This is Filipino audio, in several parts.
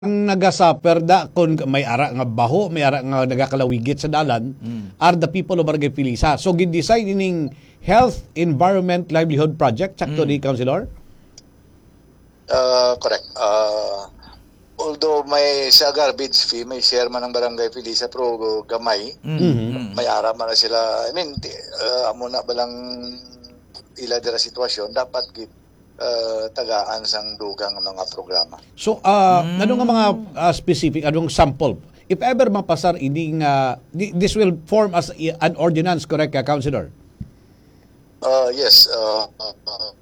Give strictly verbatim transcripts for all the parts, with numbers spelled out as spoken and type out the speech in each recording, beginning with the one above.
ang nagasuffer da kung may ara nga baho, may ara nga nagakalawigit sa dalan mm. are the people of Barangay Pilisa. So gin-design ining Health, Environment, Livelihood Project sakto mm. ni Councilor? Uh, correct. Uh, although may sa garbage fee, may share man ng Barangay Pilisa pero gamay. Mm-hmm. May ara man na sila. I mean, uh, amo na balang ila dira sitwasyon dapat gid Uh, tagaan sang dugang mga programa. So, uh, mm. ano nga mga uh, specific, anong sample? If ever mapasar, ini uh, this will form as an ordinance, correct, uh, Councilor? Uh, yes. Uh, uh,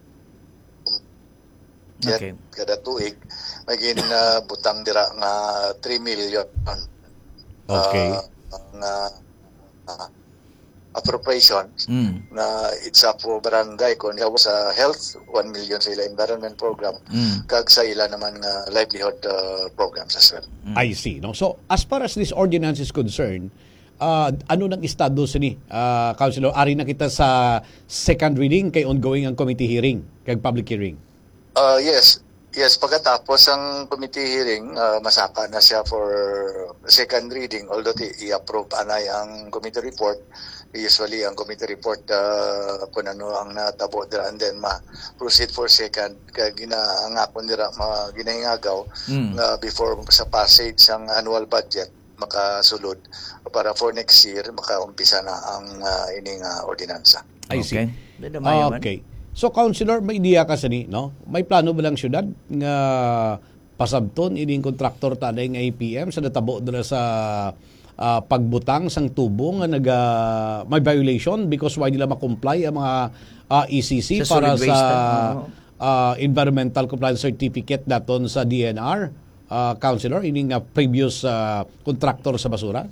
okay. Kada tuig, may gin uh, butang dira nga three million. Okay. Uh, nga uh, appropriation mm. na it's up for barangay kung ikaw sa health one million sa ila environment program mm. kag sa ila naman nga livelihood uh, programs as well. Mm. I see. No? So as far as this ordinance is concerned, uh, ano nang estado sini uh, Councilor? Ari na kita sa second reading kay ongoing ang committee hearing kag public hearing. Uh, yes. Yes, pagkatapos ang committee hearing, uh, masaka na siya for second reading. Although i-approve anay ang committee report, usually ang committee report uh, kung ano ang natabo dira and then ma-proceed for second. Kaya ginaangakon dira, mga ginahingagaw mm. uh, before sa passage ang annual budget makasulod para for next year makaumpisa na ang uh, ining uh, ordinansa. I see. Okay. Okay. So, Councilor, may idea ka sa ni, no? May plano ba lang syudad nga pasabton ining kontraktor tanay nga A P M sa natabo dala sa uh, pagbutang sang tubo nga naga may violation because why nila ma-comply ang mga uh, E C C sa para sa uh, environmental compliance certificate daton sa D N R, uh, Councilor, ining uh, previous uh, kontraktor sa basura?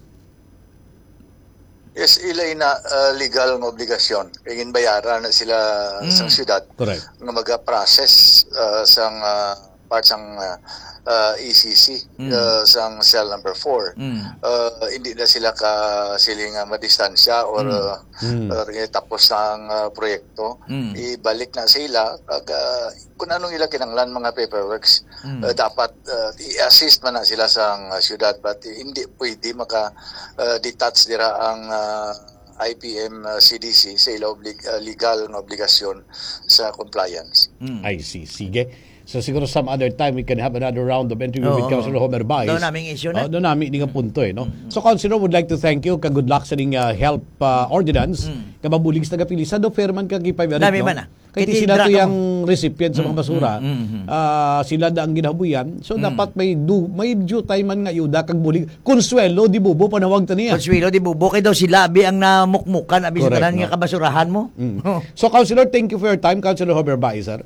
Yes, ilay na uh, legal ng obligasyon. Kaya bayaran na sila mm. sa syudad Correct. na mag-process uh, sang uh, part sang uh, uh, E C C mm. uh, sang cell number four. Mm. Uh, hindi na sila ka siling uh, madistansya or mm. uh, mm. tapos ang uh, proyekto. Mm. Ibalik na sila kag uh, kung anong ila kinanglan mga paperworks mm. uh, dapat uh, i-assist man na sila sa uh, syudad but uh, hindi pwede maka uh, detach dira ang uh, I P M uh, C D C sa ila oblig- uh, legal na obligasyon sa compliance. Mm. I see. Sige. So siguro some other time we can have another round of interview oh, with Councilor Homer Baez. Doon namin issue na. Oh, doon namin hindi nga punto eh. No? Mm-hmm. So Councilor would like to thank you. Ka good luck sa ning uh, help uh, ordinance. Mm. Kababulig sa Pilisa do fairman ka gipayberit. Dami no? man na. Kaya sila to yung recipient sa mga basura. Mm, mm, mm. Uh, sila da ang ginabuyan. So mm. dapat may du, may due time man nga yuda kag bulig. Consuelo di bubo panawag ta niya. Consuelo di bubo kay daw sila abi ang namukmukan abi sa tanan no? nga kabasurahan mo. Mm. Oh. So Councilor, thank you for your time. Councilor Homer Baez, sir.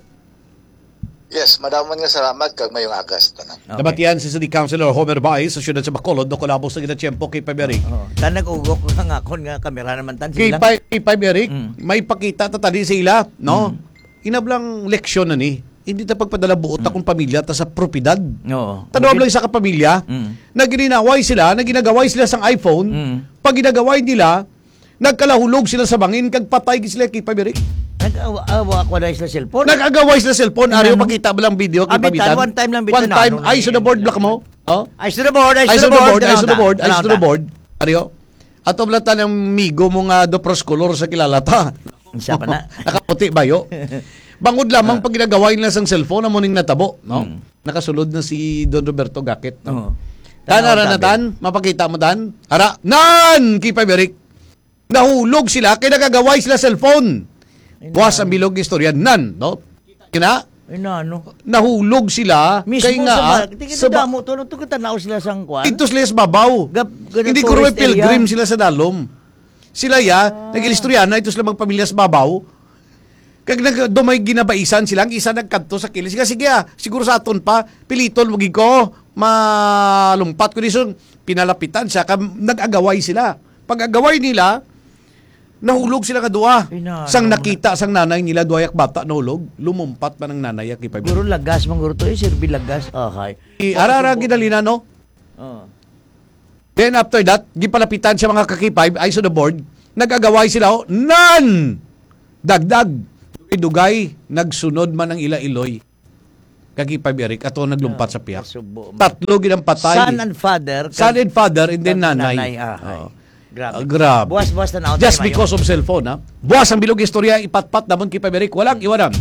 Yes, madaman nga salamat kag mayong agas tanan. Okay. Dabatian si City Councilor Homer Baez sa siyudad sa Bacolod do kolabos sa ginatiyempo kay Paberic. Oo. Tan nag-ugok nga akon nga kamera naman tan sila. Kay Paberic, mm. may pakita ta tadi sila, no? Mm. Inablang leksyon na ni. Hindi ta pagpadala buot mm. akong pamilya ta sa propiedad. Oo. Tanawag lang sa kapamilya. Mm. Nagininaway sila, naginagaway sila sang iPhone. Mm. Pag ginagaway nila, nagkalahulog sila sa bangin kag patay sila kay Paberic. Nag-awa ko na sa cellphone. Nag-agaway sa cellphone. Ariyo, pakita mo lang video. Abitan, one time lang bitan. One time, eyes to the board, block mo. Oh? Eyes to the board, eyes to the board. board. Eyes to the board, eyes to the board. Ariyo. At oblata ng migo mo nga do pros color sa kilalata. Siya pa na. Nakaputi bayo. Bangod lamang pag ginagaway nila sa cellphone na muning natabo. No? Nakasulod na si Don Roberto Gakit. No? Tanara na tan, mapakita mo tan. Ara, nan! Kipay Beric. Nahulog sila, kaya nagagaway sila cellphone. Buwas ang bilog istorya nan, no? Kina? Ay na, ano? Nahulog sila mismo kay nga sa tingin sa damo to no to tanaw sila sang kwan. Ito sila sa babaw. Gap, hindi ko rin pilgrim sila sa dalom. Sila ya, ah. nag-ilistorya ito sila magpamilya sa babaw. Kag nag dumay ginabaisan sila, ang isa nagkanto sa kilis. Sige, sige ah, siguro sa aton pa, pilitol wagi ko, malumpat ko dito, pinalapitan siya, nag-agaway sila. Pag-agaway nila, nahulog sila kadua. Sang nakita sang nanay nila duayak bata nahulog, lumumpat pa ng nanay kay Pablo. Guro lagas man guro to, eh, sirbi lagas. Okay. Ara-ara gidalina no. Oh. Then after that, gipalapitan sa mga kakipay eyes on the board, nag-agaway sila oh, nan. Dagdag dugay nagsunod man ang ila iloy. kag K five Eric ato naglumpat sa piyak. Subo. Tatlo gid ang patay. Son and father. Son and father and then kag nanay. ah, Oo. Grabe. Ah, grabe. Buwas-buwas na Just because of cellphone, ha? Buwas ang bilog istorya, ipatpat namon K five Eric. Walang iwanan.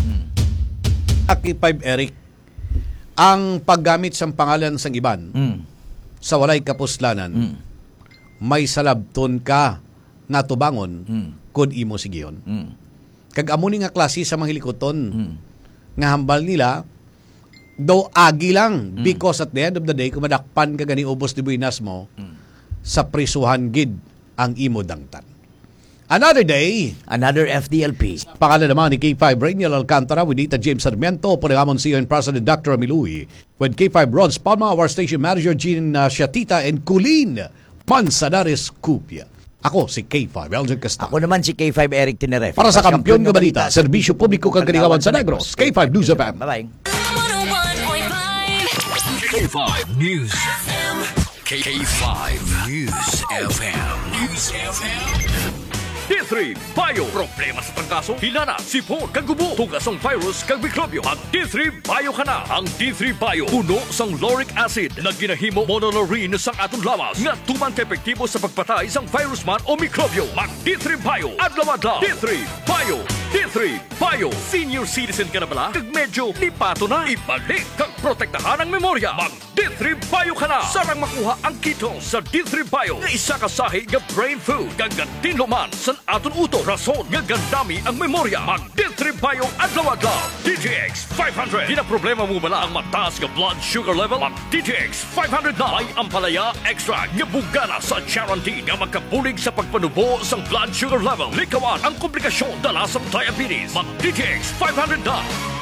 Ak K five Eric, ang paggamit sa pangalan sang iban Mm. sa walay kapuslanan, Mm. may salabton ka nga tubangon Mm. kung imo sigiyon. Mm. Kag amo ni nga klase sa mga hilikoton Mm. nga hambal nila, daw agi lang Mm. because at the end of the day, kung madakpan ka gani ubos di buinas mo, Mm. sa prisuhan gid ang imo dangtan. Another day, Another F D L P. pangalan naman ni K five Rainiel Alcantara with Dita James Sarmiento, Puligamon C E O and President Doctor Amiluy, with K five Rons Palma, our station manager Jean uh, Shatita, and Colleen Manzanares Cupia. Ako si K five Elgin Castell. Ako naman si K five Eric Tinerefe. Para sa Kampiyon nga Balita, Serbisyo Publiko kag Kaligawan sa Negros, K five News F M. Bye-bye. one oh one point five K five News F M. K five News F M. News F M. D three Bio. Problema sa trangkaso, hinana, sipon, kagubo, tugasong virus, kag mikrobyo. Mag D three Bio ka na. Ang D three Bio, puno sang lauric acid na ginahimo monolaurin sang atong lawas nga tuman ka epektibo sa pagpatay sang virus man o mikrobyo. Mag D three Bio. Adlaw-adlaw. D three Bio. D three Bio. Senior citizen ka na bala? Kag medyo lipato na. Ibalik kag protektahan ang memorya. Mag D three Bio ka na. Sarang makuha ang keto sa D three Bio nga isa ka sahi nga brain food. Gagantin luman sa aton uto. Rason nga gandami ang memorya. Mag D three Bio adlaw-adlaw. D T X five hundred. Di na problema mo bala ang mataas nga blood sugar level? Mag D T X five hundred na. May ampalaya extra nga bugana sa guarantee nga magkabulig sa pagpanubo sang blood sugar level. Likawan ang komplikasyon dala sa diabetes. Mag D T X five hundred na.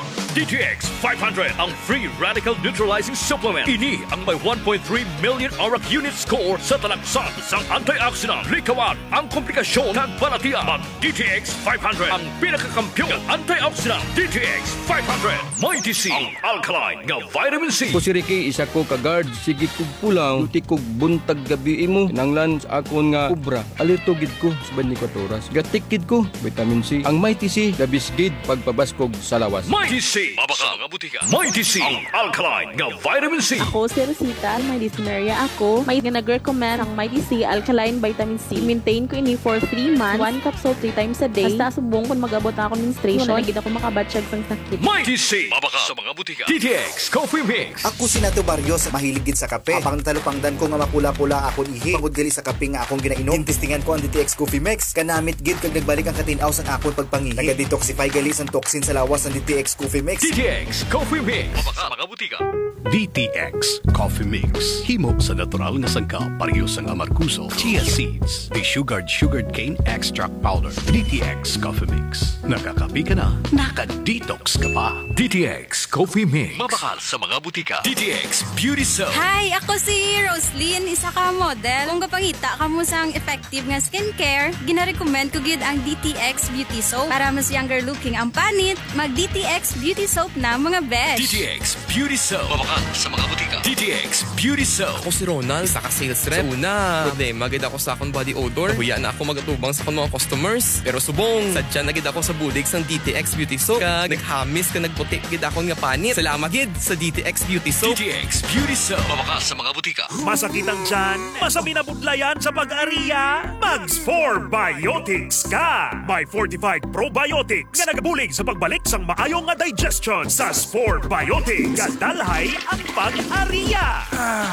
D T X five hundred, ang free radical neutralizing supplement. Ini ang may one point three million O R A C unit score sa talagsan sang antioxidant. Likawan ang komplikasyon kag balatian. Mag D T X five hundred, ang pinakakampiyon ng antioxidant. D T X five hundred, may D C, ang alkaline nga vitamin C. Ko si Ricky, isa ko ka-guard. Sige kog pulang, luti kog buntag gabi imo. Nanglan sa akon nga kubra. Alerto gid ko sa twenty-four oras. Gatikid ko, vitamin C. Ang may T C, labis gid pagpabaskog sa lawas. May D C, mabaka mga butika. May D C, ang alkaline nga vitamin C. Ako si Rosita, may dyspnea ako. May nag-recommend ang may D C Alkaline Vitamin C. Maintain ko ini for three months. One capsule three times a day. Basta subong kung mag-abot ako ng menstruation. Wala gid ako makabatsyag sang sakit. May D C, mabaka sa mga butika. D T X Coffee Mix. Ako si Nato Barrios, mahilig gid sa kape. Apang talupangdan ko nga makula-pula akong ihi. Pagod gali sa kape nga akong ginainom. Tintistingan ko ang D T X Coffee Mix. Kanamit gid kag nagbalik ang katinaw sang akon pagpangihi. Naga-detoxify gali sang toxin sa lawas ng D T X Coffee Mix. D T X Coffee Mix. Mabaka sa mga butika. D T X Coffee Mix. Himo sa natural nga sangka, parehas ang amarkuso, chia seeds, desugared sugared cane extract powder. D T X Coffee Mix. Nakakapi ka na, naka-detox ka pa. D T X Coffee Mix. Mabakal sa mga butika. D T X Beauty Soap. Hi, ako si Roslyn, isa ka model. Kung kapangita ka mo sang effective nga skincare, gina-recommend ko gid ang D T X Beauty Soap. Para mas younger looking ang panit, mag D T X Beauty Soap na mga besh. D T X Beauty Soap. Mabakal sa mga butika. D T X Beauty Soap. Ako si Ronald, isa ka sales rep. Sa una, problema gid ako sa akong body odor. Huya na ako magatubang sa akong mga customers. Pero subong, sadya na gid ako sa bulig sang D T X Beauty Soap. Kag naghamis ka nagputi gid akong nga panit. Salamat gid sa D T X Beauty Soap. D T X Beauty Soap. Mabakal sa mga butika. Masakit ang tiyan, masami na budlayan sa pag-ariya, Mags four Biotics ka! May fortified probiotics nga nagabulig sa pagbalik sang maayong nga digestion sa four Biotics. Kadalhay ang pag-ariya!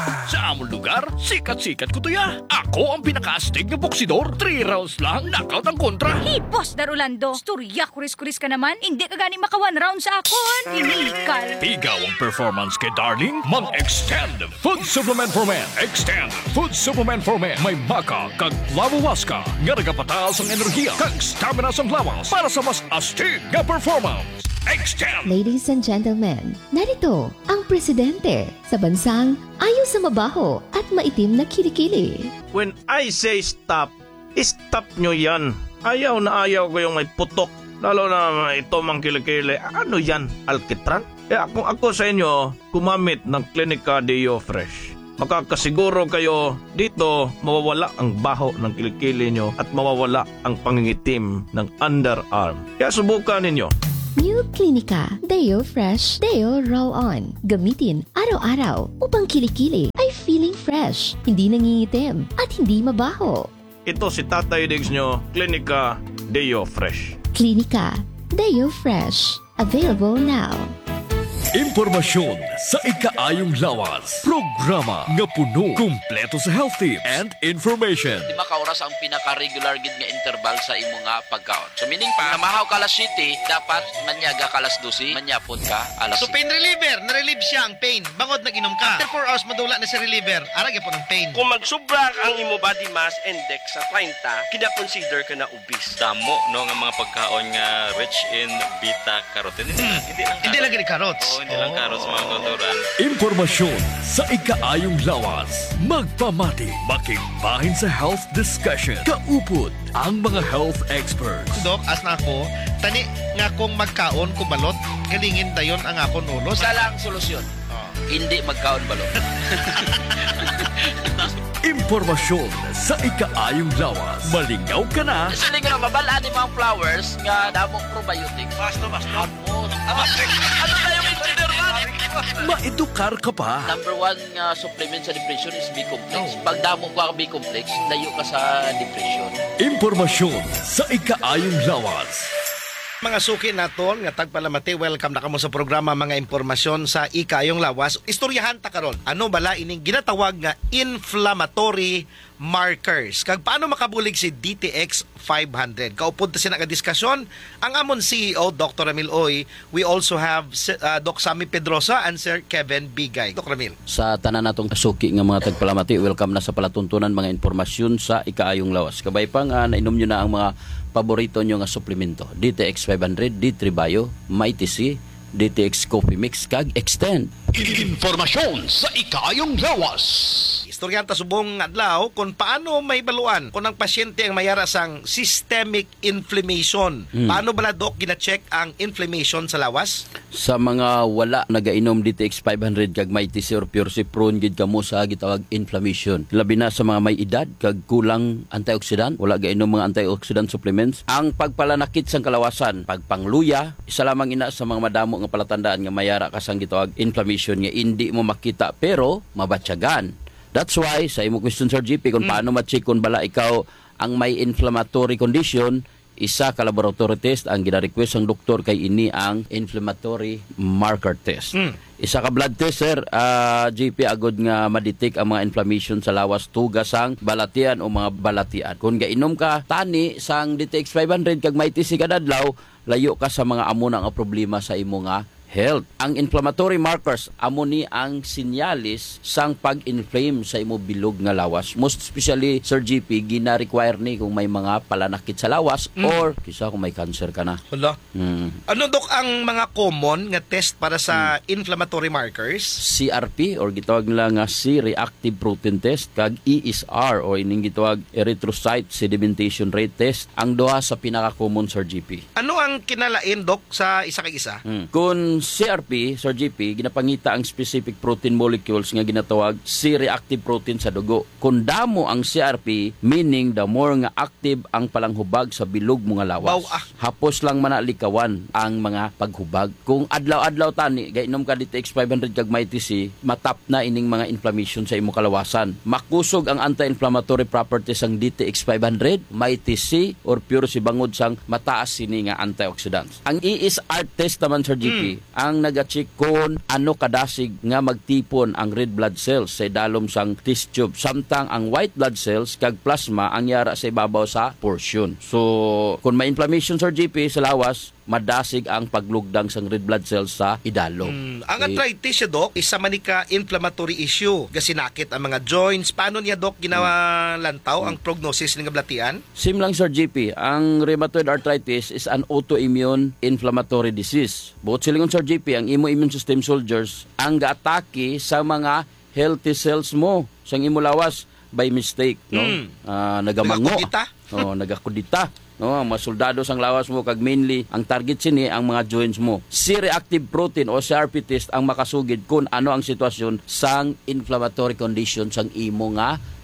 Sa among lugar, sikat-sikat ko to ya. Ako ang pinaka-astig na boksidor. Three rounds lang, knockout ang kontra. Hey, Boss Darulando, storya kuris-kuris ka naman. Hindi ka gani maka one round sa akon. Inikal. Tigaw ang performance kay Darling. Mag-extend food supplement for men. Extend food supplement for men. May maka kag lawawaska nga nagapataas ang enerhiya kag stamina sa lawas para sa mas astig nga performance. Extend! Ladies and gentlemen, narito ang presidente sa bansang ayaw sa mabaho at maitim na kilikili. When I say stop, stop nyo yan. Ayaw na ayaw ko yung may putok. Lalo na ito mang kilikili. Ano yan? Alkitran? Eh kung ako sa inyo, kumamit ng Clinica Deo Fresh. Makakasiguro kayo dito mawawala ang baho ng kilikili nyo at mawawala ang pangingitim ng underarm. Kaya subukan ninyo. New Clinica Deo Fresh Deo Roll-On. Gamitin araw-araw upang kilikili ay feeling fresh, hindi nangingitim at hindi mabaho. Ito si Tatay Diggs nyo, Clinica Deo Fresh. Clinica Deo Fresh. Available now. Impormasyon sa ikaayong lawas. Programa nga puno, kumpleto sa health tips and information. Di makaoras ang pinaka-regular gid nga interval sa imo nga pagkaon. So meaning pa, namahaw ka alas siyete, dapat manyaga ka alas dose, manyapon ka alas So pain reliever, na-relieve siya ang pain. Bangod nag-inom ka. After four hours madula na si reliever, arag po ng pain. Kung magsubra ang imo body mass index sa thirty, kina-consider ka na obese. Damo no nga mga pagkaon nga rich in beta-carotene. Hmm. Hindi lang Hindi lang gini carrots. Oo, hindi lang carrots mga kauturan. Impormasyon sa ikaayong lawas. Magpamati, makigbahin sa health discussion. Kaupod ang mga health experts. Dok, as na ako, tani nga kung magkaon ko balot, galingin dayon ang akon ulo. Isa lang solusyon. Oh. Hindi magkaon balot. Impormasyon sa ikaayong lawas. Malingaw ka na. Sa nga mabalaan ni mga flowers nga damong probiotic. Basto, basto. Ano na yung engineer man? Maedukar ka pa. Number one nga supplement sa depression is B-complex. Pag damo ka B-complex, layo ka sa depression. Impormasyon sa ikaayong lawas. Mga suki naton nga tagpalamati, welcome na kamo sa programa mga impormasyon sa ikayong lawas. Istoryahan ta karon. Ano bala ining ginatawag nga inflammatory markers? Kag paano makabulig si D T X five hundred? Kaupod ta sina ka diskusyon ang amon C E O Doctor Ramil Oy. We also have uh, Doc Sammy Pedrosa and Sir Kevin Bigay. Doc Ramil. Sa tanan natong suki nga mga tagpalamati, welcome na sa palatuntunan mga impormasyon sa ikaayong lawas. Kabay pa nga nainom nyo na ang mga paborito nyo nga suplemento. D T X five hundred, D three Bio, Mighty C, D T X Coffee Mix, kag Extend. Informasyon sa ikaayong lawas. Istoryan ta subong adlaw kung paano may baluan kung ang pasyente ang mayara sang systemic inflammation. Hmm. Paano bala Doc gina-check ang inflammation sa lawas? Sa mga wala nagainom D T X five hundred kag Mighty C or Pure C, prone gid kamo sa gitawag inflammation. Labi na sa mga may edad kag kulang antioxidant, wala gainom mga antioxidant supplements. Ang pagpalanakit sang kalawasan, pagpangluya, isa lamang ina sa mga madamo nga palatandaan nga mayara ka sang gitawag inflammation nga hindi mo makita pero mabatyagan. That's why sa imo question Sir G P kung mm. paano ma-check kung bala ikaw ang may inflammatory condition, isa ka laboratory test ang gina-request ang doktor kay ini ang inflammatory marker test. Mm. Isa ka blood test sir, uh, G P agod nga ma-detect ang mga inflammation sa lawas tugas sang balatian o mga balatian. Kung gainom ka tani sang D T X five hundred kag Mighty C kadadlaw, layo ka sa mga amo nga problema sa imo nga health. Ang inflammatory markers amo ni ang sinyalis sang pag-inflame sa imo bilog nga lawas. Most especially Sir G P gina-require ni kung may mga palanakit sa lawas mm. or kisa kung may cancer ka na. Hala. Mm. Ano Dok ang mga common nga test para sa mm. inflammatory markers? C R P or gitawag nila nga C-reactive protein test kag E S R o ining gitawag erythrocyte sedimentation rate test ang duha sa pinaka-common Sir G P. Ano ang kinalain Dok sa isa kay isa? Mm. Kung C R P, Sir G P, ginapangita ang specific protein molecules nga ginatawag C-reactive protein sa dugo. Kung damo ang C R P, meaning the more nga active ang palanghubag sa bilog mga lawas. Wow, ah. Hapos lang manalikawan ang mga paghubag. Kung adlaw-adlaw tani, gainom ka D T X five hundred kag Mighty C, matap na ining mga inflammation sa imo kalawasan. Makusog ang anti-inflammatory properties ang D T X five hundred, Mighty C, or Pure C bangod sang mataas sini nga antioxidants. Ang E S R test naman Sir G P, mm. ang nag-check kung ano kadasig nga magtipon ang red blood cells sa dalom sang test tube, samtang ang white blood cells kag plasma ang yara sa ibabaw sa portion. So kung may inflammation Sir G P sa lawas, madasig ang paglugdang sang red blood cells sa idalom. Mm, ang arthritis siya Doc, isa manika inflammatory issue. Gasinakit ang mga joints. Paano niya Doc ginawa lantaw mm. ang prognosis ng blatian? Same lang Sir G P. Ang rheumatoid arthritis is an autoimmune inflammatory disease. Buot silingon Sir G P, ang imo immune system soldiers ang gaatake sa mga healthy cells mo sang imo lawas by mistake, no? Mm. Uh, nagamango. Nagakudita. Oh, nagakudita. No, ang mga soldado sang lawas mo kag mainly ang target sini ang mga joints mo. C-reactive protein o C R P test ang makasugid kung ano ang sitwasyon sang inflammatory condition sang imo nga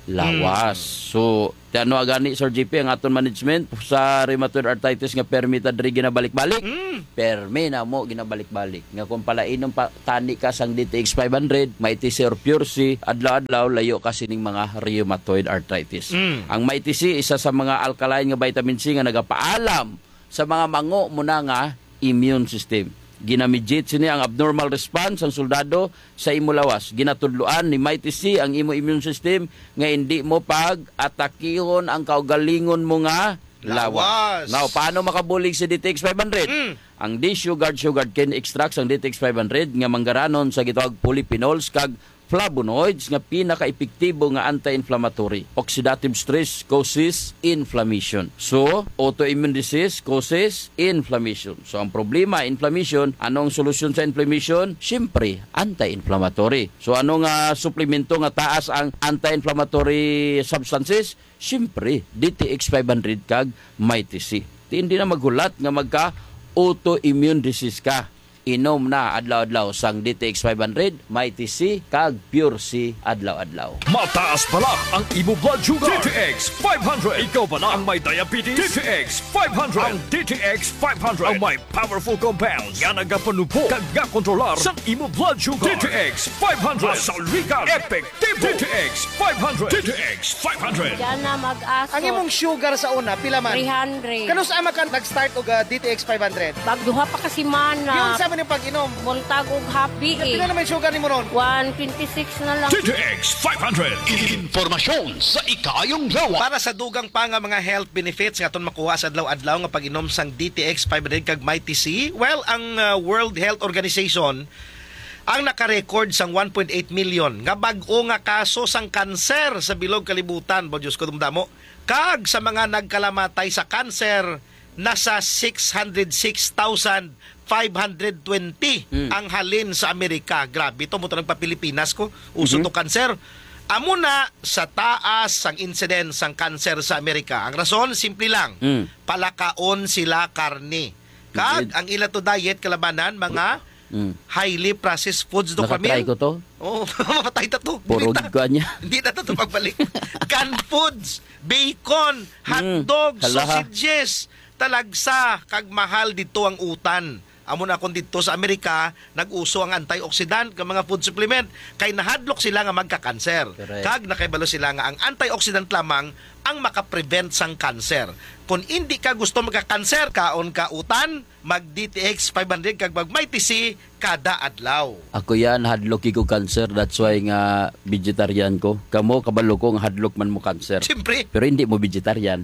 lawas. So, tiano agani Sir G P ang aton management sa rheumatoid arthritis nga permi ta diri ginabalik-balik. Mm. Permi na mo ginabalik-balik. Nga kung palainom pa tani ka sang D T X five hundred, may T C or Pure C, adlaw-adlaw layo ka sining mga rheumatoid arthritis. Mm. Ang may T C isa sa mga alkaline nga vitamin C nga nagapaalam sa mga mango mo na nga immune system. Ginamidjit sini ang abnormal response ang soldado sa imo lawas. Ginatudloan ni Mighty C ang imo immune system nga hindi mo pag-atakihon ang kaugalingon mo nga lawas. Lawas. Now, paano makabulig si D T X five hundred? Mm. Ang D-Sugard Sugar Cane Extracts ang D T X five hundred nga manggaranon sa gitawag polyphenols kag flavonoids nga pinaka-epektibo nga anti-inflammatory. Oxidative stress causes inflammation. So, autoimmune disease causes inflammation. So, ang problema, inflammation, anong solusyon sa inflammation? Siyempre, anti-inflammatory. So, anong uh, suplemento nga taas ang anti-inflammatory substances? Siyempre, D T X five hundred kag Mighty C. Hindi na maghulat nga magka autoimmune disease ka. Inom na adlaw-adlaw sang D T X five hundred, Mighty C, kag Pure C adlaw-adlaw. Mataas pala ang imo blood sugar. D T X five hundred. Ikaw ba na ang may diabetes? D T X five hundred. Ang D T X five hundred ang may powerful compounds nga nagapanupo kag gakontrolar sa imo blood sugar. D T X five hundred. Asaligan. Epektibo. D T X five hundred. D T X five hundred. Yan na mag-aso. Ang imong sugar sa una, pila man? three hundred. Kano sa ama ka nag-start og uh, D T X five hundred? Bagduha pa kasi mana. Yung sa man yung pag-inom? Buntag og happy eh. Pila naman sugar ni mo ron? one twenty-six na lang. D T X five hundred. Informasyon sa ikayong lawas. Para sa dugang pa nga mga health benefits nga aton makuha sa adlaw-adlaw nga pag-inom sang D T X five hundred kag Mighty C, well, ang uh, World Health Organization ang naka-record sang one point eight million nga bag-o nga kaso sang kanser sa bilog kalibutan. Bo Diyos ko dumdamo. Kag sa mga nagkalamatay sa kanser, nasa six hundred six thousand five hundred twenty mm. ang halin sa Amerika. Grabe ito, mo ito nagpa-Pilipinas ko. Uso mm-hmm. to kanser. Amo na sa taas ang incidence ng kanser sa Amerika. Ang rason, simple lang. Mm. Palakaon sila karne. Kag, ang ila to diet kalabanan, mga mm. highly processed foods do kami. Nakatry ko to. Oo, oh, mapatay na to. Puro gigwa niya. Hindi na to ito pagbalik. Canned foods, bacon, hotdogs, mm. sausages, talagsa, kag mahal dito ang utan. Amo na kung dito sa Amerika, nag-uso ang antioxidant ng mga food supplement. Kay nahadlok sila nga magka-cancer. Kag nakaibalo sila nga ang antioxidant lamang ang makaprevent sang cancer. Kung hindi ka gusto magka-cancer, kaon ka utan, mag-D T X five hundred kag mag-Mighty C kada adlaw. Ako yan, hadlok ko cancer. That's why nga vegetarian ko. Kamo, kabalo ko nga hadlok man mo cancer. Siyempre. Pero hindi mo vegetarian.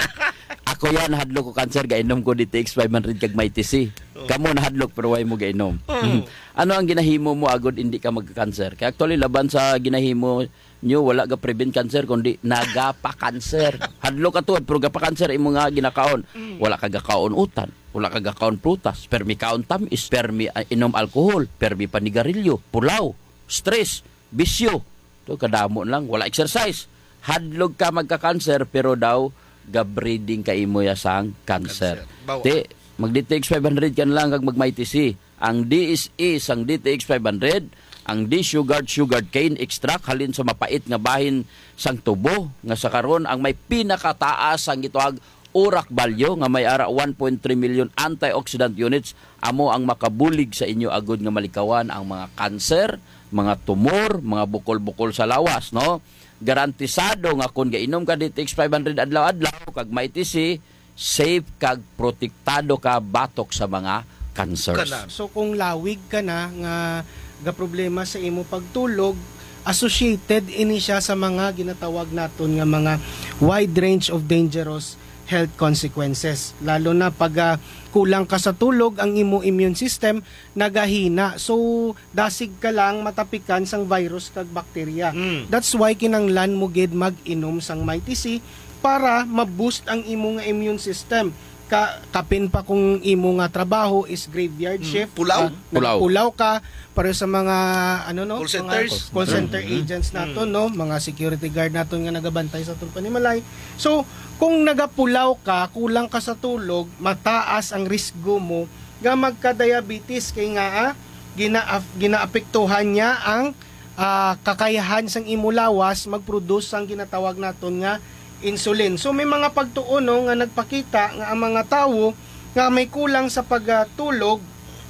Ako yan, hadlok ko cancer, gainom ko D T X five hundred kag Mighty C. Kamo na hadlok pero way mo gainom. Mm. Ano ang ginahimo mo agod hindi ka magka-cancer? Kaya actually laban sa ginahimo nyo, wala ka prevent cancer kundi nagapa-cancer. Hadlok ka tuod pero gapa-cancer imo nga ginakaon. Wala ka gakaon utan, wala ka gakaon prutas, permi kaon tamis, permi uh, inom alcohol, permi panigarilyo, pulaw, stress, bisyo. To kadamo lang, wala exercise. Hadlok ka magka-cancer pero daw ga-breeding ka imo ya sang cancer. Te mag-D T X five hundred ka lang kag mag-Mighty C. Ang D S E sang D T X five hundred, ang D-Sugard Sugar Cane Extract halin sa mapait nga bahin sang tubo nga sa karon ang may pinakataas ang gituag urak value nga may ara one point three million antioxidant units amo ang makabulig sa inyo agud nga malikawan ang mga kanser, mga tumor, mga bukol-bukol sa lawas, no? Garantisado nga kung gainom ka D T X five hundred adlaw-adlaw kag Mighty C, safe kag protektado ka batok sa mga cancers. So kung lawig ka na nga ga problema sa imo pagtulog, associated ini siya sa mga ginatawag naton nga mga wide range of dangerous health consequences. Lalo na pag uh, kulang ka sa tulog, ang imo immune system nagahina. So dasig ka lang matapikan sang virus kag bakterya. Mm. That's why kinanglan mo gid mag-inom sang Mighty C para ma-boost ang imo nga immune system. Ka, kapin pa kung imo nga trabaho is graveyard shift. Mm. Pulaw. Uh, Pulaw. Pulaw ka para sa mga ano no, call centers, mga call center mm. agents naton, mm. no, mga security guard naton nga nagabantay sa tulpan ni Malay. So, kung nagapulaw ka, kulang ka sa tulog, mataas ang risgo mo nga magka-diabetes kay nga ah, gina ginaapektuhan niya ang ah, kakayahan sang imo lawas mag-produce sang ginatawag naton nga insulin. So may mga pagtuon no, nga nagpakita nga ang mga tawo nga may kulang sa pagtulog,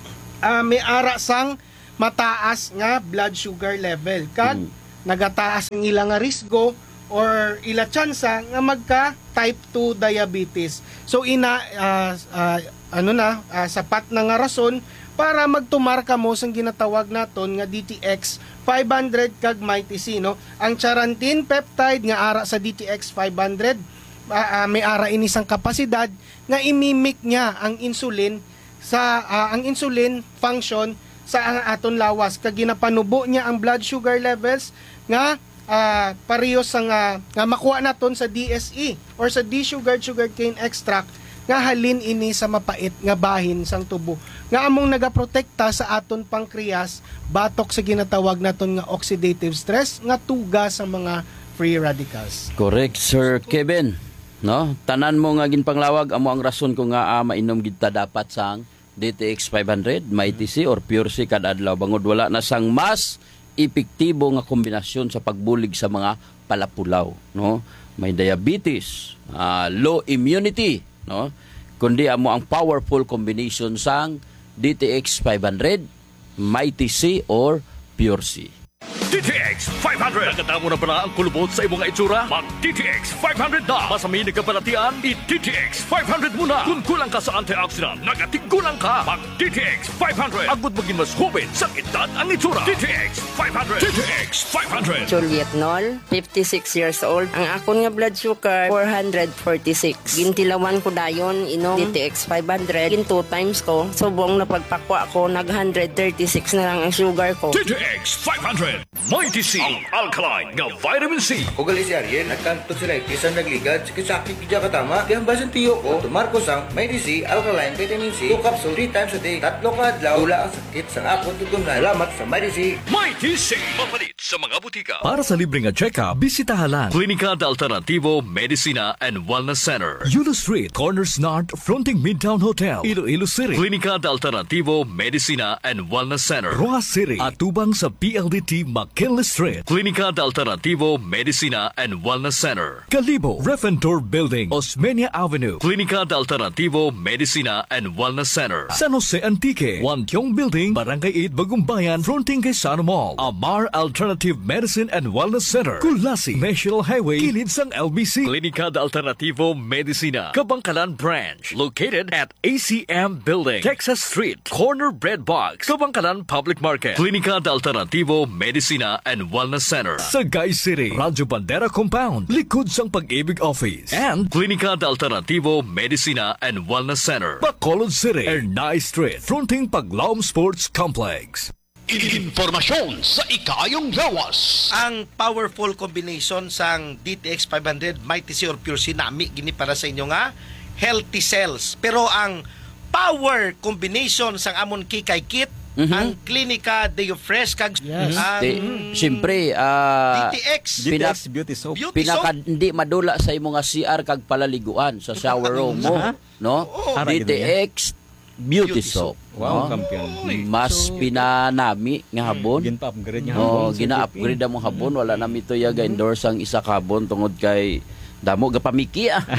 ah, may ara sang mataas nga blood sugar level. Kag mm. nagataas ang ilang nga risgo or ila tsansa nga magka type two diabetes. So ina uh, uh, ano na uh, sapat na nga rason para magtumar ka mo sang ginatawag naton nga D T X five hundred kag Mighty C, no. Ang charantin peptide nga ara sa D T X five hundred uh, uh, may ara ini sang kapasidad nga imimik niya ang insulin sa uh, ang insulin function sa ang aton lawas kag ginapanubo niya ang blood sugar levels nga uh, pareho sa nga, nga makuha naton sa D S E or sa D-sugared sugarcane extract nga halin ini sa mapait nga bahin sang tubo nga among nagaprotekta sa aton pancreas batok sa ginatawag naton nga oxidative stress nga tuga sa mga free radicals. Correct, Sir Kevin. No? Tanan mo nga ginpanglawag amo ang rason ko nga uh, mainom gid ta dapat sang D T X five hundred, Mighty C or Pure C kada adlaw bangod wala na sang mas epektibo nga kombinasyon sa pagbulig sa mga palapulaw, no? May diabetes, uh, low immunity, no? Kundi amo ang powerful combination sang D T X five hundred, Mighty C or Pure C. D T X five hundred. Nakatamo na pala ang kulubot sa imong itsura? Mag-D T X five hundred na. Masamini ka palatian, i-D T X five hundred muna. Kung kulang ka sa antioxidant, nagatigulang ka. Mag-D T X five hundred. Agud maging mas hubin sa edad ang itsura. D T X five hundred. D T X five hundred. Juliet Nol, fifty-six years old. Ang akon nga blood sugar, four hundred forty-six. Gintilawan ko dayon, inom D T X five hundred. Gin two times ko. Subong na pagpakwa ko, nag one hundred thirty-six na lang ang sugar ko. D T X five hundred. Mighty C, ang alkaline nga vitamin C. Ugali si Ariel, nagkanto sila ikisan nagligad, sakit-sakit kaya katama. Kaya ang basan tiyo ko, tumarko sang Mighty C, alkaline vitamin C, two capsule, three times a day, tatlo ka adlaw, wala ang sakit sang akon tutumlan. Salamat sa Mighty C. Mighty C, mapalit sa mga butika. Para sa libreng nga check-up, bisitahalan Klinika de Alternativo Medicina and Wellness Center. Yulo Street, Corners North, fronting Midtown Hotel, Iloilo City. Klinika de Alternativo Medicina and Wellness Center. Roa City, atubang sa P L D T McKinley Street. Klinika de Alternativo Medicina and Wellness Center. Kalibo, Refentor Building, Osmeña Avenue. Klinika de Alternativo Medicina and Wellness Center. San Jose Antique, Wantiong Building, Barangay eight, Bagumbayan, fronting kay Sana Mall. Amar Alternative Medicine and Wellness Center. Kulasi, National Highway, kilid sang L B C. Klinika de Alternativo Medicina, Kabangkalan Branch, located at A C M Building, Texas Street, Corner Bread Box, Kabangkalan Public Market. Klinika de Alternativo Medicina and Wellness Center. Sagay City, Radyo Bandera Compound, likod sang Pag-ibig Office. And Klinika de Alternativo Medicina and Wellness Center. Bacolod City, Ernay Street, fronting Paglaom Sports Complex. Informasyon sa ikayong lawas. Ang powerful combination sang D T X five hundred, Mighty C or Pure C nami gini para sa inyo nga healthy cells. Pero ang power combination sang amon kikay kit, mm-hmm. ang Klinika Deo Fresh kag yes. ang De, siyempre uh, D T X pinak, Beauty Soap. Beauty pinaka soap? Hindi madula sa imong nga C R kag palaliguan sa shower room mo, no? Oh, D T X Beauty, Beauty Soap. Wow, no? kampiyon. Mas so, pinanami nga habon. Gina-upgrade nga habon. Oh, gina-upgrade mo habon. Wala na mito ya ga-endorse ang isa habon tungod kay damo ga pamiki ah.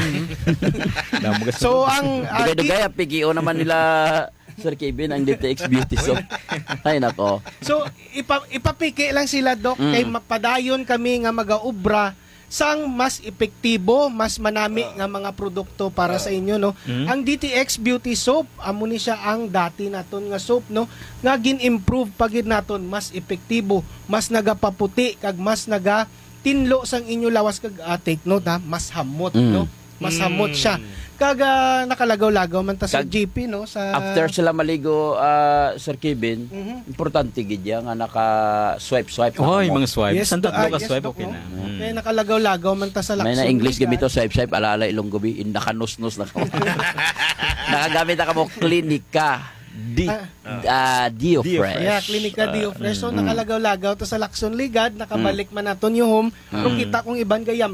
Damo ga. So ang uh, dugay-dugay pigio naman nila Sir Kevin ang D T X Beauty Soap. Ay nako. So ipa, ipapiki lang sila Dok mm. kay mapadayon kami nga magaubra sang mas epektibo, mas manami nga mga produkto para sa inyo, no. Mm. Ang D T X Beauty Soap amo ni siya ang dati naton nga soap, no, nga gin-improve pagid naton mas epektibo, mas nagapaputi kag mas naga tinlo sang inyo lawas kag uh, take note ha, mas hamot, mm. no. Mas hamot siya. Kag uh, nakalagaw-lagaw man ta sa G P, no, sa after sila maligo, uh, Sir Kevin, mm-hmm. importante gid ya nga naka swipe swipe. Oh, yung mga swipe. Yes, Santat uh, ka yes, swipe okay na. Mm. Kaya nakalagaw-lagaw man ta sa Lacson. May na English gamito swipe swipe ala-ala ilong gabi in nakanus-nus na ko. Nakagamit ka mo Klinika Di, Ah, ah, Dio Fresh. Yeah, Klinika Dio Fresh. So, mm. nakalagaw-lagaw to sa Lacson Ligad, nakabalik man naton yung home. Pero Mm. kita kong iban gayam.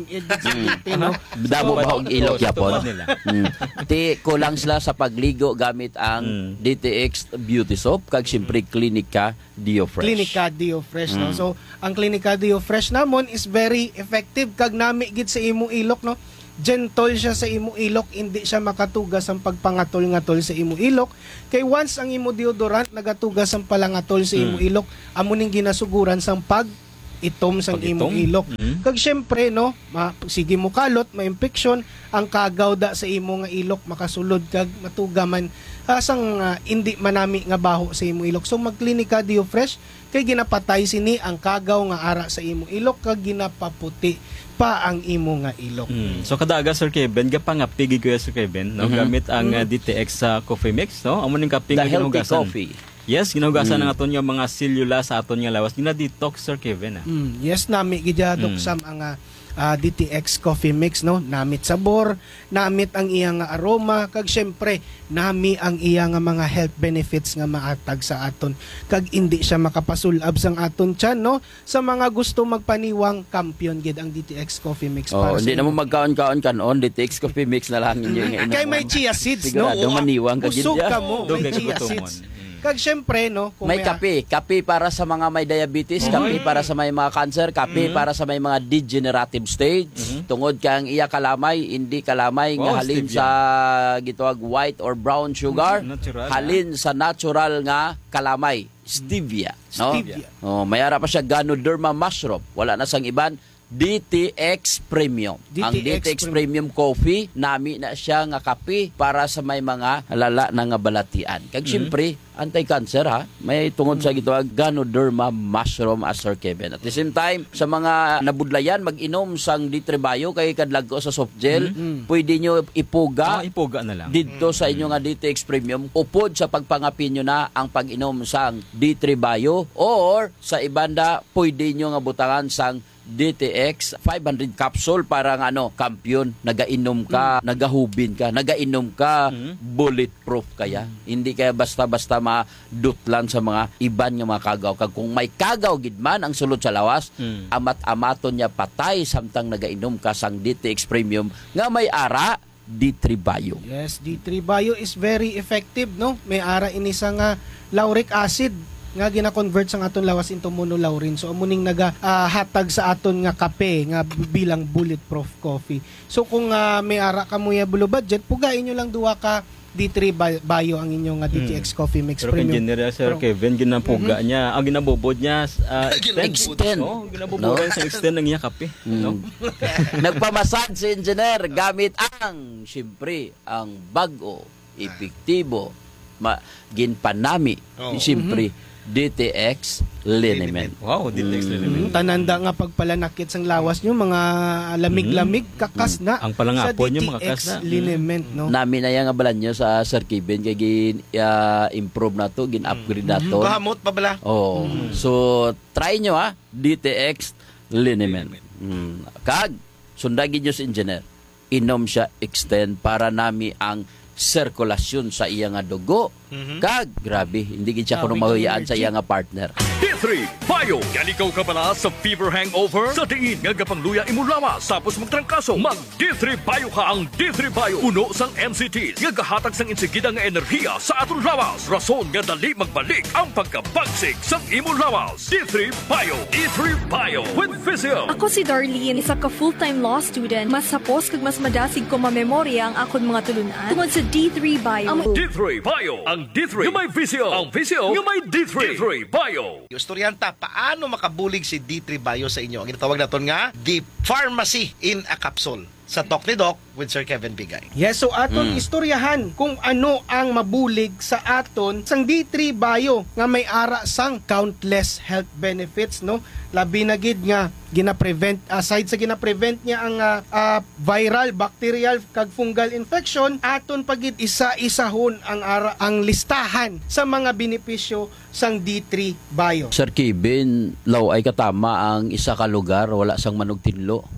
Mm. Damo ba og ilok yapon? Mm. Ti kulang sila sa pagligo gamit ang D T X Beauty Soap kag siyempre Klinika Dio Fresh. Klinika Dio Fresh, no? Mm. So, ang Klinika Dio Fresh namon is very effective kag nami gid sa imong ilok, no? Gentle siya sa imong ilok, hindi siya makatugas ang pagpangatol-ngatol sa imong ilok. Kay once ang imo deodorant nagatugas ang palangatol sa imong Mm. ilok, amo ning ginasuguran sang pag itom sang Pag-itom? imong ilok. Mm. Kag syempre, no, ma, sige mo kalot, ma-infection, ang kagaw da sa imo nga ilok makasulod kag matuga man asang uh, hindi manami nga baho sa imong ilok. So magklinika Dio Fresh kay ginapatay sini ang kagaw nga ara sa imong ilok kag ginapaputi pa ang imo nga ilok. Mm. So kadaga Sir Kevin, gapangapigi ko Sir Kevin, no, Mhm. gamit ang Mhm. uh, D T X sa coffee mix, no? Amo ning kaping The nga healthy ginugasan. coffee. Yes, ginugasan Mm. ang aton yung mga selula sa aton nga lawas. Gina detox Sir Kevin. Ah. Mm, yes, nami gidadok Mm. sam ang uh, uh, D T X coffee mix, no, namit sabor, namit ang iyang nga aroma, kag syempre nami ang iyang nga mga health benefits nga maatag sa aton, kag hindi siya makapasulab sang aton tiyan, no, sa mga gusto magpaniwang kampiyon gid ang D T X coffee mix Oh, para hindi sa na mo magkaon-kaon kanon, D T X Coffee Mix na lang inyo nga kay may chia seeds, no, Sigurado maniwang ka busog gid. ka mo, may Dugay chia gutomon. seeds. Kag syempre, no, kung May kape, kape para sa mga may diabetes, kape para sa may mga cancer, kape Mhm. para sa may mga degenerative stage. Tungod kang iya kalamay, hindi kalamay nga Wow, halin stevia. sa gituwag white or brown sugar, Mhm, natural, halin sa natural nga kalamay, stevia, no? Stevia. Oh, may ara pa siya Ganoderma mushroom, wala na sang iban. D T X Premium. D T X Ang D T X Premium Coffee, nami na siya nga kape para sa may mga lala na nga balatian. Kag syempre, anti-cancer ha. May tungod sa gitawag Ganoderma mushroom as Sir Kevin. At the same time, sa mga nabudlayan, mag-inom sang D three Bio kay kadlag ko sa soft gel, pwede nyo ipuga Ah, ipuga na lang. dito sa inyo nga D T X Premium, upod sa pagpangapin nyo na ang pag-inom sang D three Bio, or sa ibanda, pwede nyo nga butangan sang D T X five hundred capsule para nga ano, kampiyon, nagainom ka, nagahubin ka, nagainom ka, bulletproof kaya. Hindi kaya basta-basta madutlan sa mga iban nga mga kagaw. Kag kung may kagaw gid man ang sulod sa lawas, Mm. amat-amaton niya patay samtang nagainom ka sang D T X Premium nga may ara D three Bio. Yes, D three Bio is very effective, no? May ara ini sa nga lauric acid nga gina-convert sa aton lawas into monolaurin. So amuning naga ah, hatag sa aton nga kape nga bilang bulletproof coffee. So kung ah, may ara ka mo ya below budget, pugain nyo lang duwa ka D three Bio ang inyong nga D T X Coffee Mix Pero kung Premium. general Sir Pero- Kevin, ginapuga Mhm. niya, ang ginabubod niya, uh, Extend. Oh, ginabubod No? sa extend ng iya kape. No? Nagpamasad si engineer gamit ang, siyempre, ang bago, epektibo, ma, ginpanami, Oh. siyempre, D T X Liniment. Wow, D T X Mm, Liniment. tananda nga pagpalanakit sang lawas nyo, mga lamig-lamig, kakas na. Ang palangapon sa nyo, D T X makakas na. liniment, no? Nami na yan nga balan nyo sa Sir Kevin, kaya gin-improve na to, gin-upgrade na to. Bahamot pa bala. Oh. So, try nyo ha, D T X Liniment. Mm. Kag, sundagin nyo si engineer, inom siya extend para nami ang sirkulasyon sa iya nga dugo. Kag, grabe, hindi gid siya kuno mahuyaan sa iya nga partner. D three Bio. Yan ikaw ka pala sa fever hangover? Sa diin nga gapangluya imo lawas tapos magtrangkaso. Mag D three Bio ka ang D three Bio. Puno sang M C T. Nga gahatag sang insigida nga enerhiya sa aton lawas. Rason nga dali magbalik ang pagkabagsik sang imo lawas. D three Bio. D three Bio with Physio. Ako si Darlene, isa ka full-time law student. Mas sapos kag mas madasig ko mamemorya ang akon mga tulunan tungod sa D three Bio. Ang D three Bio. Ang D three nga may Physio. Ang Physio nga may D three. D three Bio. Estudyanta, paano makabulig si D three Bio sa inyo? Ang ginatawag naton nga, The Pharmacy in a Capsule. Sa Talk ni Doc with Sir Kevin Bigay. Yes, so aton Mm. istoryahan kung ano ang mabulig sa aton sang D three Bio nga may ara sang countless health benefits, no? Labi na gid nga gina-prevent, aside sa gina-prevent niya ang ah, ah, viral, bacterial kag fungal infection, aton pagid isa-isahon ang ara ang listahan sa mga benepisyo sang D three Bio. Sir Kevin, law ay katama ang isa ka lugar, wala sang manugtinlo.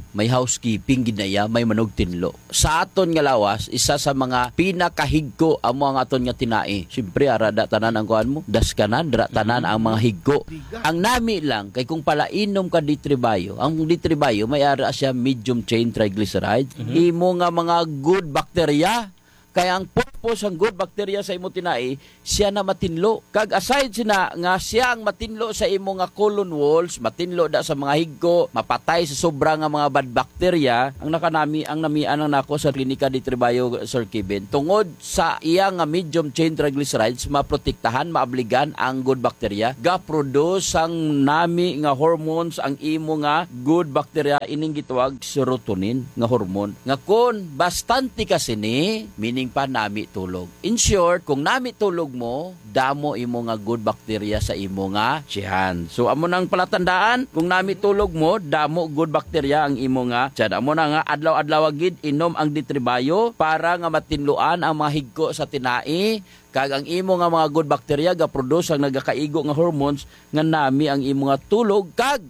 may housekeeping ginaya, may manog tinlo. Sa aton nga lawas, isa sa mga pinakahigko amo ang aton nga tinai. Siyempre arada tanan ang kuan mo, daskanan dra tanan ang mga higko. Ang nami lang kay kung palainom ka ditribayo, ang ditribayo may ara siya medium chain triglycerides, mm-hmm. imo nga mga good bacteria. Kaya ang purpose ang good bacteria sa imo tinai, siya na matinlo. Kag aside sina nga siya ang matinlo sa imo nga colon walls, matinlo da sa mga higko, mapatay sa sobra nga mga bad bacteria, ang nakanami ang namian ang nako sa klinika di Tribayo, Sir Kevin. Tungod sa iya nga medium chain triglycerides, maprotektahan, maabligan ang good bacteria, ga-produce ang nami nga hormones ang imo nga good bacteria ining gitawag serotonin nga hormone. Nga kun bastante kasi ni, meaning pa nami tulog. In short, kung nami tulog mo, damo imo nga good bacteria sa imo nga tiyan. So amo nang palatandaan, kung nami tulog mo, damo good bacteria ang imo nga tiyan. Amo na nga adlaw-adlaw gid inom ang ditribayo para nga matinluan ang mga higko sa tinai. Kag ang imo nga mga good bacteria ga produce ang nagakaigo nga hormones nga nami ang imo nga tulog kag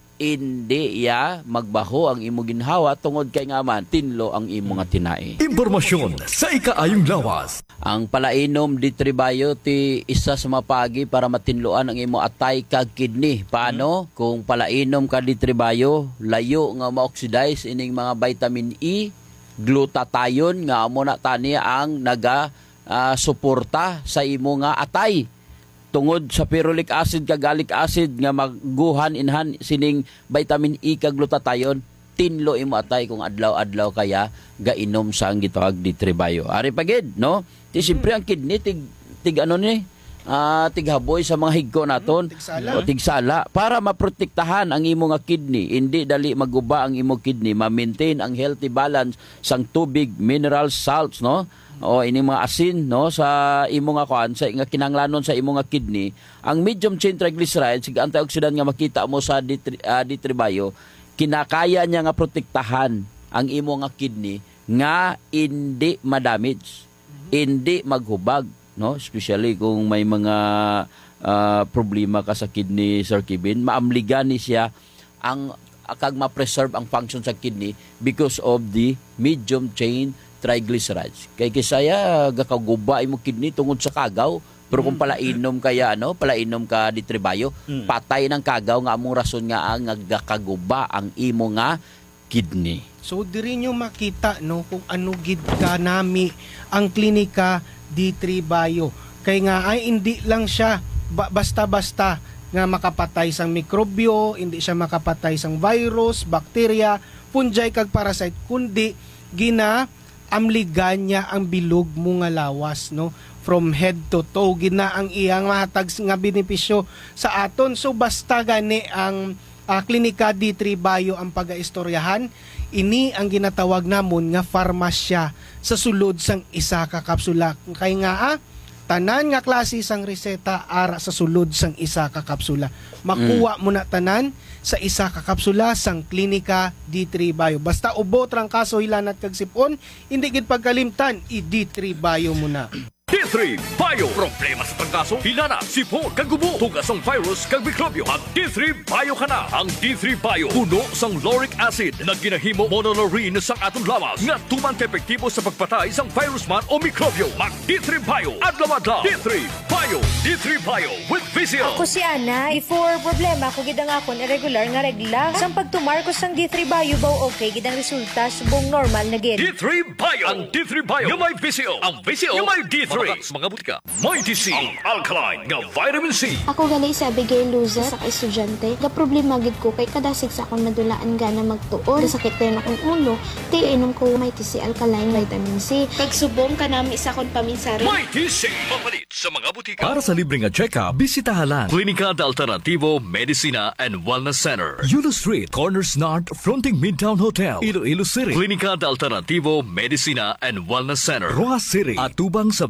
hindi ya magbaho ang imo ginhawa tungod kay nga man tinlo ang imo nga tinai. Impormasyon sa ikaayong lawas. Ang palainom di Tribayo ti isa sa mapagi para matinluan ang imo atay kag kidney. Paano? Hmm. Kung palainom ka di Tribayo, layo nga ma-oxidize ining mga vitamin E, glutathione nga amo na tani ang naga uh, suporta sa imo nga atay. Tungod sa ferulic acid kag gallic acid nga magguhan inhan sining vitamin E kag glutathione, tinlo imo atay kung adlaw-adlaw kaya gainom sa ang gitawag di Tribayo. Ari pagid, no? Ti siyempre ang kidney tig tig ano ni? Ah, uh, tighaboy sa mga higko naton tigsala. o tigsala para maprotektahan ang imo nga kidney, hindi dali maguba ang imo kidney, ma-maintain ang healthy balance sang tubig, mineral salts, no? O ini mga asin no sa imo nga kuan sa nga kinanglanon sa imo nga kidney. Ang medium chain triglycerides sig antioxidant nga makita mo sa ditri, uh, ditribayo, kinakaya niya nga protektahan ang imo nga kidney nga hindi ma-damage, mm-hmm. hindi maghubag, no, especially kung may mga uh, problema ka sa kidney, Sir Kevin, maamligan ni siya ang kag ma-preserve ang function sa kidney because of the medium chain triglycerides. Kay kisaya gakaguba imo kidney tungod sa kagaw, pero kung palainom kaya ano, palainom ka di Tribayo, mm. patay ng kagaw nga among rason nga ang nagakaguba ang imo nga kidney. So diri nyo makita no kung ano gid ka nami ang klinika di Tribayo. Kay nga ay hindi lang siya ba- basta-basta nga makapatay sang mikrobyo, hindi siya makapatay sang virus, bacteria, fungi kag parasite, kundi gina amligan niya ang bilog mo nga lawas, no, from head to toe, gina ang iyang mahatag nga benepisyo sa aton. So basta gani ang uh, klinika di Tribayo ang pagaistoryahan, ini ang ginatawag namon nga farmasya sa sulod sang isa ka kapsula. Kay nga ah, tanan nga klase sang reseta ara sa sulod sang isa ka kapsula. Makuha mo na tanan sa isa ka kapsula sang klinika di Tribayo. Basta ubo trang kaso hilanat kag sipon, hindi gid pagkalimtan, i-di Tribayo mo na. D three Bio. Problema sa pagkaso, hilana, sipon, kagubo, tugas ang virus, kag mikrobyo. Mag D three Bio ka na. Ang D three Bio, puno sang lauric acid na ginahimo monolaurin sang atong lawas nga tuman ka epektibo sa pagpatay sang virus man o mikrobyo. Mag D three Bio. Adlaw-adlaw. D three Bio. D three Bio with Vizio. Ako si Ana. Before problema ko gidang akon irregular nga regla. Sang pagtumar ko sang D three Bio baw okay gidang resulta subong normal na gid. D three Bio. Ang D three Bio. Yung may Vizio. Ang Vizio. Yung may D three. Mga butika. May D C. Ang alkaline nga vitamin C. Ako gali sa Abigail Luza sa estudyante. Ga problema gid ko kay kadasig sa akong nadulaan gana magtuon. Sakit rin akong ulo. Ti inom ko may T C alkaline vitamin C. Kag subong kanami sa akong paminsari. May T C. Mapalit sa mga butika. Para sa libre nga check-up, bisitahalan Klinika de Alternativo Medicina and Wellness Center. Yulo Street, Corners North, fronting Midtown Hotel, Iloilo City. Klinika de Alternativo Medicina and Wellness Center. Roa City, atubang sa P L D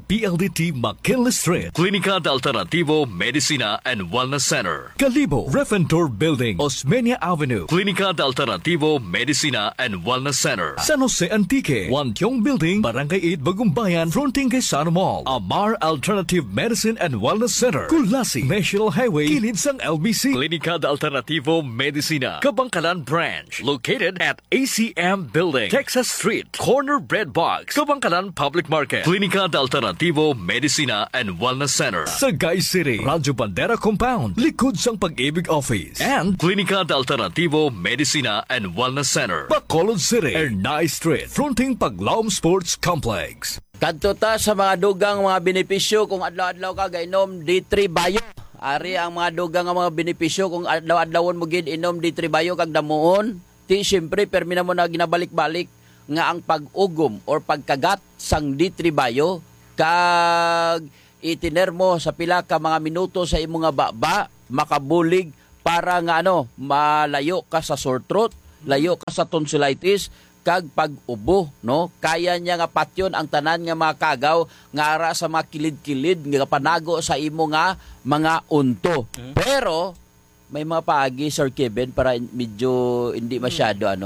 T McKinley Street, Clínica de Alternativo Medicina and Wellness Center. Kalibo, Refentor Building, Osmeña Avenue, Clínica de Alternativo Medicina and Wellness Center. San Jose Antique, Wantiong Building, Barangay eight, Bagumbayan, fronting kay Sana Mall. Amar Alternative Medicine and Wellness Center, Kulasi, National Highway, kilid sang L B C. Clínica de Alternativo Medicina, Kabangkalan Branch, located at A C M Building, Texas Street, Corner Bread Box, Kabangkalan Public Market. Clínica de Alternativo Medicina and Wellness Center, Sagay City, Radyo Bandera Compound, likod sang Pag-ibig Office. And Clínica de Alternativo Medicina and Wellness Center, Bacolod City, Ernay Street, fronting Paglaom Sports Complex. Kadto ta sa mga dugang mga benepisyo kung adlaw-adlaw ka gainom D three Bio. Ari ang mga dugang nga mga benepisyo kung adlaw-adlawon mo gid inom D three Bio kag damuon. Ti syempre permi na mo na ginabalik-balik nga ang pag-ugom or pagkagat sang D three Bio kag itiner mo sa pila ka mga minuto sa imong nga baba makabulig para nga ano malayo ka sa sore throat, layo ka sa tonsillitis kag pag-ubo, no? Kaya niya nga patyon ang tanan nga mga kagaw nga ara sa mga kilid-kilid nga panago sa imo nga mga unto. Mm-hmm. Pero may mga paagi Sir Kevin para medyo hindi masyado mm-hmm. ano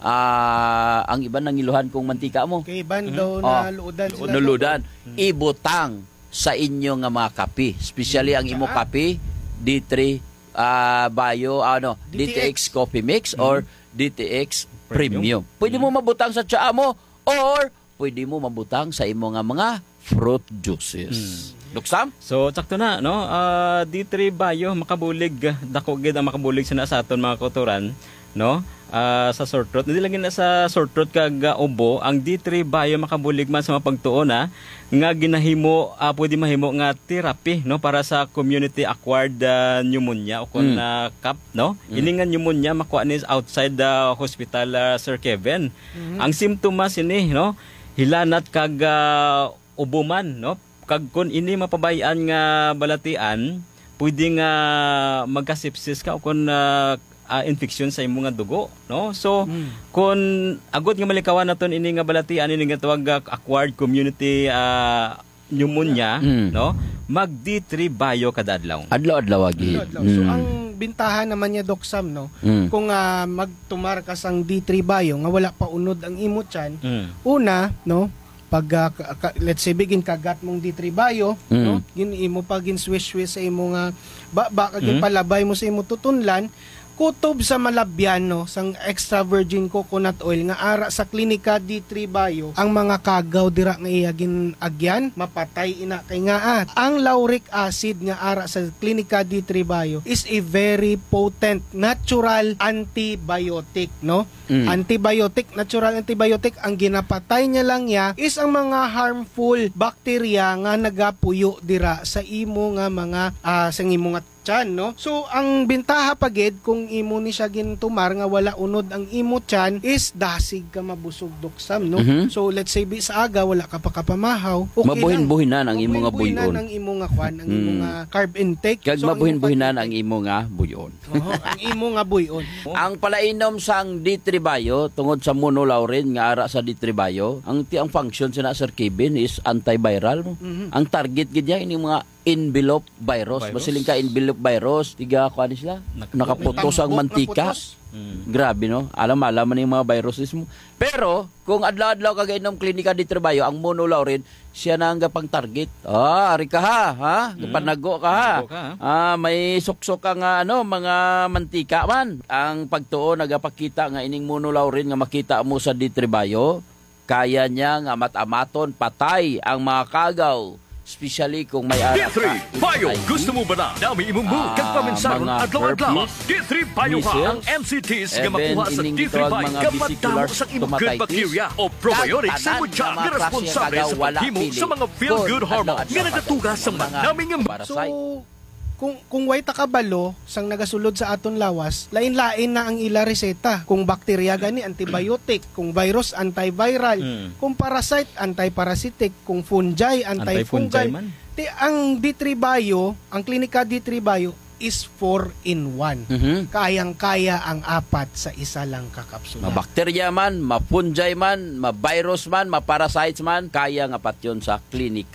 uh, ang iba nang iluhan kung mantika mo. Kay iban daw mm-hmm. na luudan sila. Nuludan. Mm-hmm. Ibutang sa inyo nga mga kape, especially ang imo kape D three uh, Bio ano D T X, D T X Coffee Mix mm-hmm. or D T X Premium. Premium. Pwede mo mabutang sa tsaa mo or pwede mo mabutang sa imo nga mga fruit juices. Mm. Luksam? So, sakto na, no? Uh, D three Bio, makabulig, dako gid ang makabulig sa sa aton mga kauturan, no? Uh, sa sore throat. Hindi lang na sa sore throat kag uh, ubo, ang D three Bio makabulig man sa mga pagtuon na nga ginahimo, uh, pwede mahimo nga therapy, no? Para sa community acquired uh, pneumonia o kung mm. uh, C A P, no? Mm. Ini nga pneumonia makuha ni outside the hospital, uh, Sir Kevin. Mm-hmm. Ang simptomas ini, no? Hilanat kag uh, ubo man, no? Kag kun ini mapabayaan nga balatian, pwede nga magka-sepsis ka o kung uh, uh, infection sa imong nga dugo, no? So mm. kung agod nga malikawan naton ini nga balatian ini nga tawag uh, acquired community uh, pneumonia, mm. no? Mag D three Bio kada adlaw. Adlaw-adlaw agi. Mm. So ang bintahan naman niya Doc Sam, no? Mm. Kung uh, magtumar ka sang D three Bio nga wala pa unod ang imo tiyan, mm. una, no? Pag uh, ka, let's say bigin kagat mong D three Bio, mm. no? Gin imo pag in swish-swish sa imo nga ba, ba kagin mm. palabay mo sa imo tutunlan, kutob sa malabyan, no, sang extra virgin coconut oil nga ara sa Klinika D three Bio ang mga kagaw dira nga iyagin agyan mapatay ina kay nga at ang lauric acid nga ara sa Klinika D three Bio is a very potent natural antibiotic, no? Mm. Antibiotic, natural antibiotic, ang ginapatay niya lang ya is ang mga harmful bacteria nga nagapuyo dira sa imo nga mga uh, sa imo nga tiyan, no? So ang bintaha pagid kung imo ni siya gintumar nga wala unod ang imo tiyan is dasig ka mabusog Doksam, no? Mm-hmm. So let's say bi sa aga wala ka pa kapamahaw, okay, mabuhin-buhinan ang imo nga buyon. Mabuhin-buhinan ang imo nga kwan, ang imo nga carb intake. Kag so, mabuhin-buhinan ang imo nga buyon. Oo, ang imo nga buyon. Ang palainom sang D three Bio tungod sa monolaurin nga ara sa D three Bio, ang ti ang function sa Sir Kevin is antiviral. Mm-hmm. Ang target gid niya ini mga envelope virus. virus. Masiling ka envelope virus. Tiga ko ano sila? Nakaputos ang mantika. Hmm. Grabe, no? Alam, alam man yung mga viruses mo. Pero, kung adlaw-adlaw ka gainom Klinika D three Bio, ang monolaurin, siya na ang gapang target. Ah, ari ka ha, ha? Hmm. Panago ka ha. Panago ka, ha? Ah, may suksok ka nga, ano, mga mantika man. Ang pagtuo, nagapakita nga ining monolaurin nga makita mo sa D three Bio, kaya niya nga matamaton, patay ang mga kagaw. Especially kung may ara D three Bio, gusto mo ba na dami imong mo kag paminsaron adlaw-adlaw? D three Bio ha ang M C Ts nga makuha sa D three Bio kamatamo sa imong good bacteria o probiotics sa mutya nga responsable sa paghimo sa mga feel-good hormones nga nagatugas sa manaming parasite. So, kung kung way takabalo sang nagasulod sa aton lawas, lain-lain na ang ila reseta. Kung bakterya gani antibiotic, kung virus antiviral, mm. kung parasite antiparasitic, kung fungi antifungal. Ti ang D three Bio, ang Klinika D three Bio is four in one. Mm-hmm. Kayang-kaya ang apat sa isa lang kakapsula. Mabakterya man, mapunjay man, mavirus man, maparasites man, kaya nga pat yun sa Klinika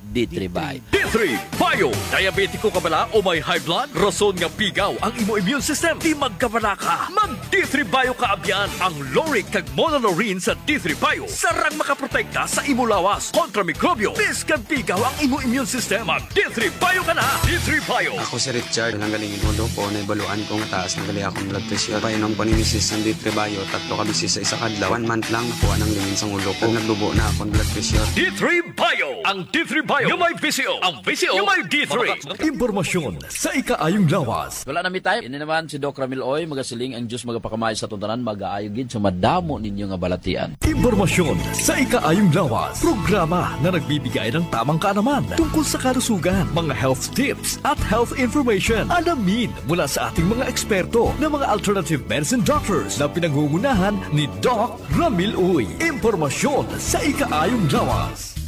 D three Bio. D three Bio. Diabetiko ka bala o may high blood? Rason nga pigaw ang imo immune system. Di magkabala ka. Mag D three Bio ka abyan. Ang Loric kag Monolaurin sa D three Bio. Sarang makaprotekta sa imo lawas kontra mikrobyo. Bis kag pigaw ang imo immune system. Mag D three Bio ka na. D three Bio. Ako si Richard. Nanggalingin ulo ko. Naibaluan ko nga taas. Nagali akong blood pressure. Painom ko ni Missus ng D three Bio. Tatlo ka bisis sa isa kadlaw. One month lang nakuha ng lingin sa ulo ko. Naglubo na akong blood pressure. D three Bio. Ang D three Bio. Yung may V C O. Ang V C O. Yung may D three. Impormasyon sa ikaayong lawas. Wala na mi tayo. Ini naman si Doc Ramil Oy. Magasiling ang Diyos magapakamay sa tuntanan. Mag-aayogid sa madamo ninyo nga balatian. Impormasyon sa ikaayong lawas. Programa na nagbibigay ng tamang kaalaman tungkol sa kalusugan, mga health tips at health information. Alamin mula sa ating mga eksperto na mga alternative medicine doctors na pinangungunahan ni Doc Ramil Uy. Impormasyon sa ikaayong lawas.